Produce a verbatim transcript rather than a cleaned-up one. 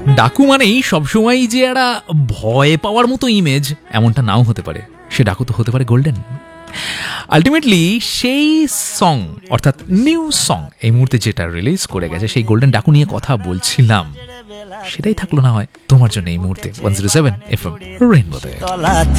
ডাকু মানেই সবসময় যে একটা ভয় পাওয়ার মতো ইমেজ এমনটা নাও হতে পারে, সে ডাকু তো হতে পারে গোল্ডেন। আলটিমেটলি সেই সং অর্থাৎ নিউ সং এই মুহূর্তে যেটা রিলিজ করে গেছে, সেই গোল্ডেন ডাকু নিয়ে কথা বলছিলাম, সেটাই থাকলো না হয় তোমার জন্য এই মুহূর্তে one zero seven F M রেইনবোতে।